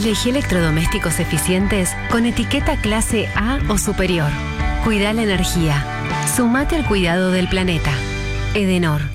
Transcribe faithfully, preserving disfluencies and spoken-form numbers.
Elegí electrodomésticos eficientes con etiqueta clase A o superior. Cuida la energía. Sumate al cuidado del planeta. Edenor.